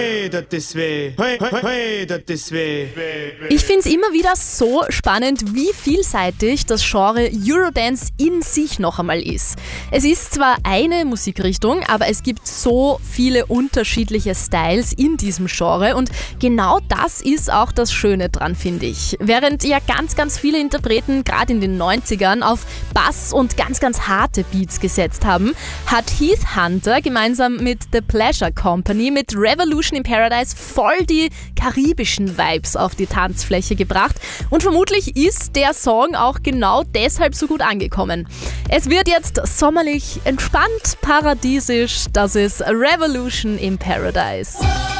Ich finde es immer wieder so spannend, wie vielseitig das Genre Eurodance in sich noch einmal ist. Es ist zwar eine Musikrichtung, aber es gibt so viele unterschiedliche Styles in diesem Genre und genau das ist auch das Schöne dran, finde ich. Während ja ganz viele Interpreten gerade in den 90ern auf Bass und ganz harte Beats gesetzt haben, hat Heath Hunter gemeinsam mit The Pleasure Company mit Revolution in Paradise voll die karibischen Vibes auf die Tanzfläche gebracht und vermutlich ist der Song auch genau deshalb so gut angekommen. Es wird jetzt sommerlich entspannt, paradiesisch, das ist Revolution in Paradise.